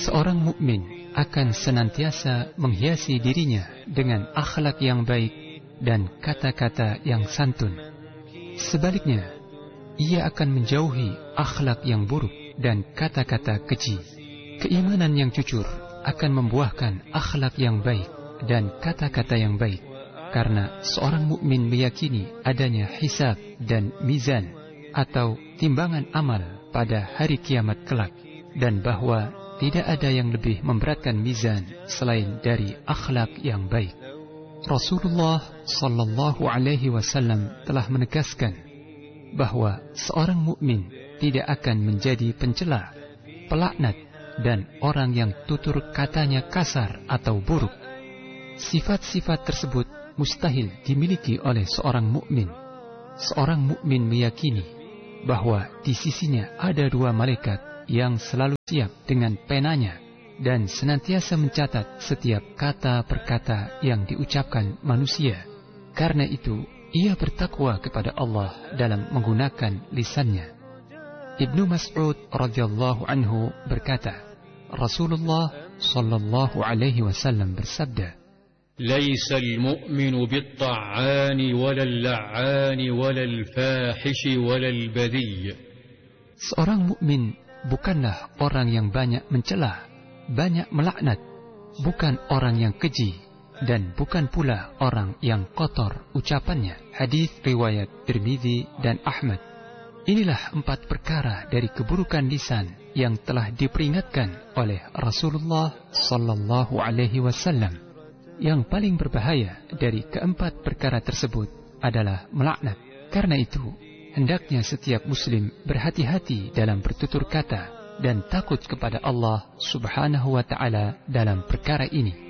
Seorang mukmin akan senantiasa menghiasi dirinya dengan akhlak yang baik dan kata-kata yang santun. Sebaliknya, ia akan menjauhi akhlak yang buruk dan kata-kata keji. Keimanan yang jujur akan membuahkan akhlak yang baik dan kata-kata yang baik, karena seorang mukmin meyakini adanya hisab dan mizan atau timbangan amal pada hari kiamat kelak, dan bahwa tidak ada yang lebih memberatkan mizan selain dari akhlak yang baik. Rasulullah sallallahu alaihi wasallam telah menegaskan bahwa seorang mukmin tidak akan menjadi pencela, pelaknat, dan orang yang tutur katanya kasar atau buruk. Sifat-sifat tersebut mustahil dimiliki oleh seorang mukmin. Seorang mukmin meyakini bahwa di sisinya ada dua malaikat yang selalu siap dengan penanya dan senantiasa mencatat setiap kata per kata yang diucapkan manusia. Karena itu, ia bertakwa kepada Allah dalam menggunakan lisannya. Ibnu Mas'ud radhiyallahu anhu berkata, Rasulullah sallallahu alaihi wasallam bersabda, ليس المؤمن بالطعان ولا اللعان ولا الفاحش ولا البذي. Seorang mukmin bukanlah orang yang banyak mencela, banyak melaknat, bukan orang yang keji, dan bukan pula orang yang kotor ucapannya. Hadis riwayat Tirmidzi dan Ahmad. Inilah 4 perkara dari keburukan lisan yang telah diperingatkan oleh Rasulullah sallallahu alaihi wasallam. Yang paling berbahaya dari keempat perkara tersebut adalah melaknat. Karena itu, hendaknya setiap muslim berhati-hati dalam bertutur kata dan takut kepada Allah Subhanahu wa ta'ala dalam perkara ini.